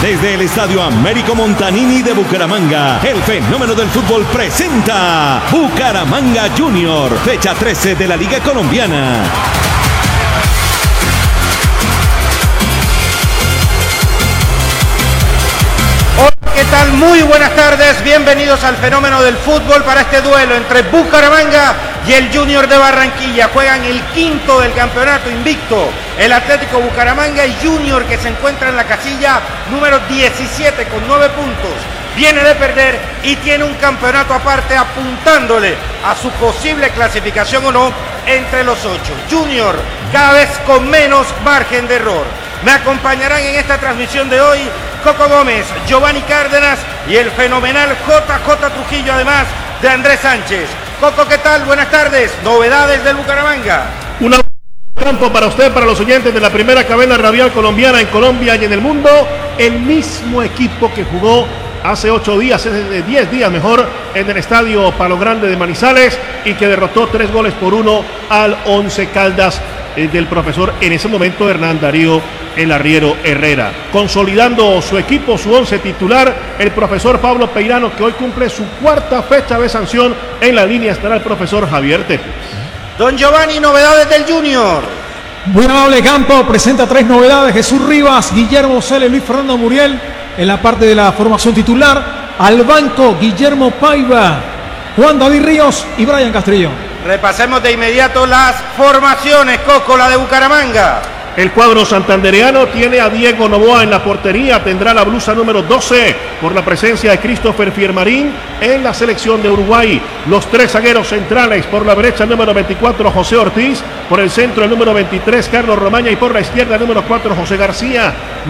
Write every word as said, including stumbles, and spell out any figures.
Desde el Estadio Américo Montanini de Bucaramanga, el fenómeno del fútbol presenta Bucaramanga Junior, fecha trece de la Liga Colombiana. Hola, ¿qué tal? Muy buenas tardes, bienvenidos al fenómeno del fútbol para este duelo entre Bucaramanga y el Junior de Barranquilla. Juegan el quinto del campeonato invicto, el Atlético Bucaramanga, y Junior, que se encuentra en la casilla número diecisiete con nueve puntos. Viene de perder y tiene un campeonato aparte, apuntándole a su posible clasificación o no entre los ocho. Junior cada vez con menos margen de error. Me acompañarán en esta transmisión de hoy Coco Gómez, Giovanni Cárdenas y el fenomenal J J Trujillo, además de Andrés Sánchez. Coco, ¿qué tal? Buenas tardes. Novedades del Bucaramanga. Una campo para usted, para los oyentes de la primera cadena radial colombiana en Colombia y en el mundo. El mismo equipo que jugó hace ocho días, hace diez días mejor, en el estadio Palo Grande de Manizales, y que derrotó tres goles por uno al Once Caldas eh, del profesor, en ese momento, Hernán Darío El Arriero Herrera. Consolidando su equipo, su once titular, el profesor Pablo Peirano, que hoy cumple su cuarta fecha de sanción. En la línea estará el profesor Javier Tepes. Don Giovanni, novedades del Junior. Muy amable campo, presenta tres novedades: Jesús Rivas, Guillermo Cele, Luis Fernando Muriel en la parte de la formación titular. Al banco, Guillermo Paiva, Juan David Ríos y Brian Castrillo. Repasemos de inmediato las formaciones, Coco, la de Bucaramanga. El cuadro santandereano tiene a Diego Noboa en la portería, tendrá la blusa número doce por la presencia de Christopher Fiermarín en la selección de Uruguay. Los tres zagueros centrales: por la derecha número veinticuatro José Ortiz, por el centro el número veintitrés Carlos Romaña y por la izquierda el número cuatro José García.